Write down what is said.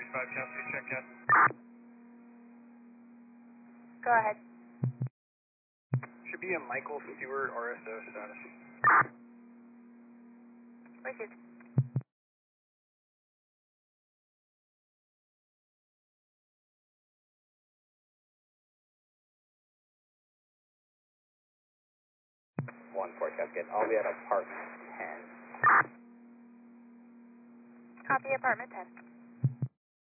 5 Chelsea, check in. Go ahead. Should be a Michael Stewart RSO status. Received. One Fort Cascade. I'll be at apartment 10. Copy apartment 10.